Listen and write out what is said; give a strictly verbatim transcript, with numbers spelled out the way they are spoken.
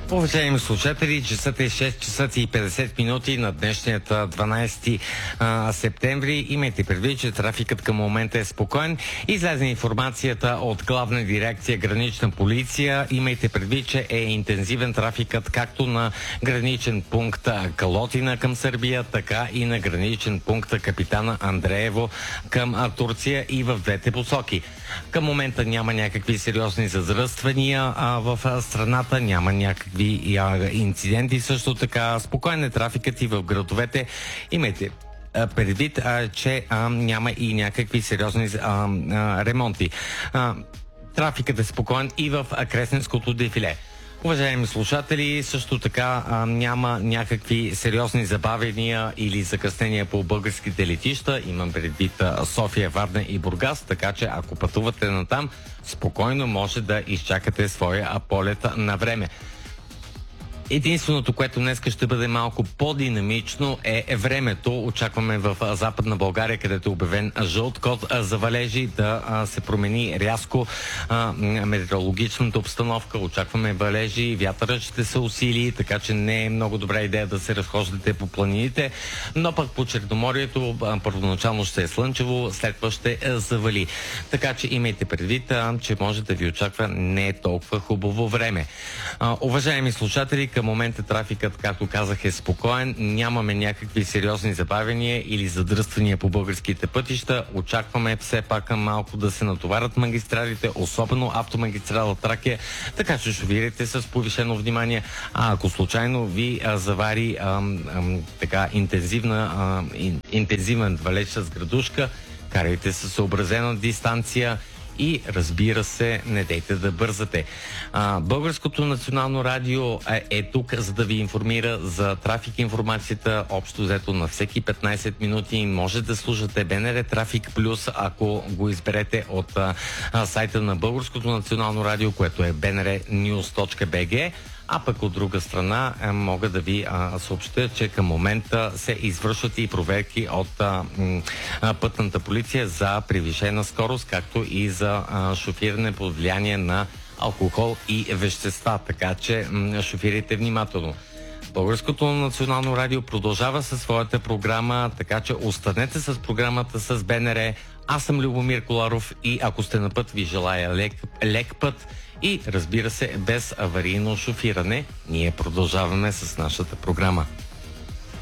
Уважаеми слушатели, часът е шест часа и петдесет минути на днешният дванадесети септември. Имайте предвид, че трафикът към момента е спокоен. Излезе информацията от Главна дирекция Гранична полиция. Имайте предвид, че е интензивен трафикът както на граничен пункт Калотина към Сърбия, така и на граничен пункт Капитана Андреево към Турция и в двете посоки. Към момента няма някакви сериозни задръствания а, в страната, няма някакви инциденти. Също така спокоен е трафикът и в градовете. Имайте предвид, а, че а, няма и някакви сериозни а, а, ремонти. А, трафикът е спокоен и в Кресненското дефиле. Уважаеми слушатели, също така а, няма някакви сериозни забавения или закъснения по българските летища. Имам предвид а, София, Варна и Бургас, така че ако пътувате натам, спокойно може да изчакате своя полет на време. Единственото, което днес ще бъде малко по-динамично е времето. Очакваме в Западна България, където е обявен жълт код за валежи, да се промени рязко метеорологичната обстановка. Очакваме валежи, вятърът ще се усили, така че не е много добра идея да се разхождате по планините, но пък по Черноморието първоначално ще е слънчево, след това ще завали. Така че имайте предвид, че може да ви очаква не толкова хубаво време. Уважаеми слушатели, към момента трафикът, както казах, е спокоен. Нямаме някакви сериозни забавения или задръствания по българските пътища. Очакваме все пак малко да се натоварят магистралите, особено автомагистрала Тракия, така че шофирайте с повишено внимание. А ако случайно ви а, завари а, а, така интензивна, а, ин, интензивен валеж с градушка, карайте се съобразена дистанция. И разбира се, не дейте да бързате. А, Българското национално радио е, е тук, за да ви информира за трафик информацията. Общо взето на всеки петнадесет минути може да слушате БНР Трафик Плюс, ако го изберете от а, а, сайта на Българското национално радио, което е би ен ар нюз точка би джи. А пък от друга страна е, мога да ви а, съобщя, че към момента се извършват и проверки от а, м, а, пътната полиция за превишена скорост, както и за а, шофиране под влияние на алкохол и вещества. Така че м, шофирайте внимателно. Българското национално радио продължава със своята програма, така че останете с програмата с Б Н Р. Аз съм Любомир Коларов и ако сте на път, ви желая лек, лек път и разбира се без аварийно шофиране. Ние продължаваме с нашата програма.